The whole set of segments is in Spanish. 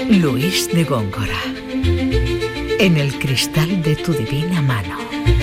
Luis de Góngora. En el cristal de tu divina mano.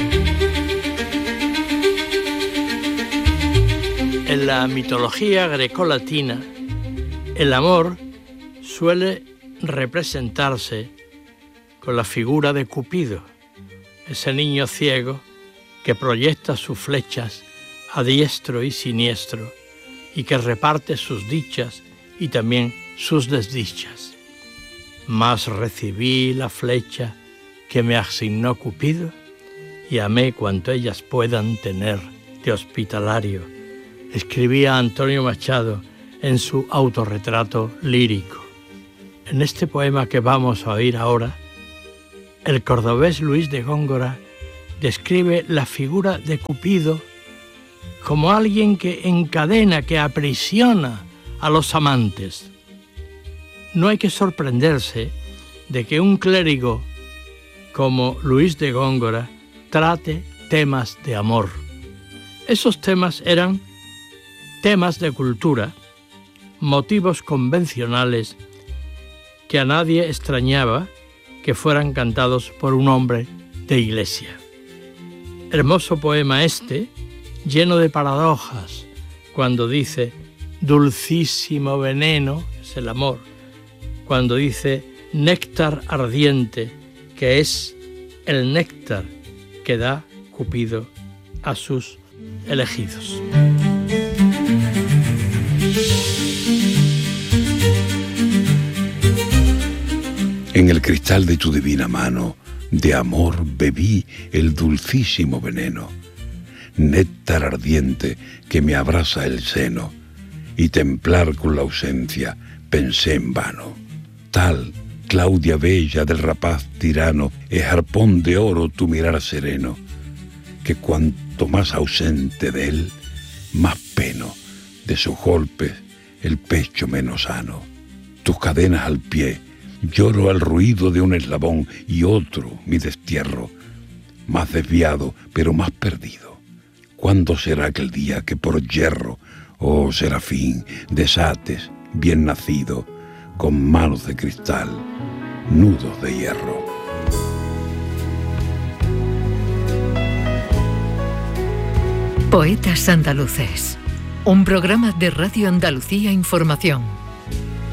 En la mitología grecolatina, el amor suele representarse con la figura de Cupido, ese niño ciego que proyecta sus flechas a diestro y siniestro y que reparte sus dichas y también sus desdichas. Mas recibí la flecha que me asignó Cupido y amé cuanto ellas puedan tener de hospitalario, escribía Antonio Machado en su autorretrato lírico. En este poema que vamos a oír ahora, el cordobés Luis de Góngora describe la figura de Cupido como alguien que encadena, que aprisiona a los amantes. No hay que sorprenderse de que un clérigo como Luis de Góngora trate temas de amor. Esos temas eran temas de cultura, motivos convencionales que a nadie extrañaba que fueran cantados por un hombre de iglesia. Hermoso poema este, lleno de paradojas, cuando dice dulcísimo veneno, es el amor, cuando dice néctar ardiente, que es el néctar que da Cupido a sus elegidos. En el cristal de tu divina mano, de amor bebí el dulcísimo veneno, néctar ardiente que me abrasa el seno, y templar con la ausencia pensé en vano. Tal, Claudia bella del rapaz tirano, es arpón de oro tu mirar sereno, que cuanto más ausente de él, más peno, de sus golpes el pecho menos sano. Tus cadenas al pie, lloro al ruido de un eslabón y otro, mi destierro, más desviado, pero más perdido. ¿Cuándo será aquel día que por hierro, oh serafín, desates, bien nacido, con manos de cristal, nudos de hierro? Poetas Andaluces, un programa de Radio Andalucía Información.